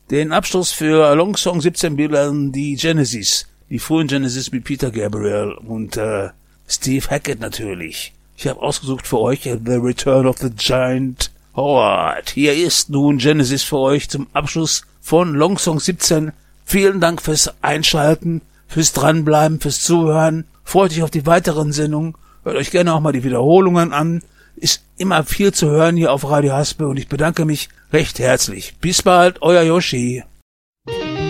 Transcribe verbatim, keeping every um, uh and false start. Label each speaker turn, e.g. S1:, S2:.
S1: Den Abschluss für Long Song siebzehn bildern die Genesis, die frühen Genesis mit Peter Gabriel und äh, Steve Hackett natürlich. Ich habe ausgesucht für euch The Return of the Giant Howard. Hier ist nun Genesis für euch zum Abschluss von Long Song siebzehn. Vielen Dank fürs Einschalten, fürs Dranbleiben, fürs Zuhören. Freut euch auf die weiteren Sendungen. Hört euch gerne auch mal die Wiederholungen an. Ist immer viel zu hören hier auf Radio Haspe und ich bedanke mich recht herzlich. Bis bald, euer Yoshi.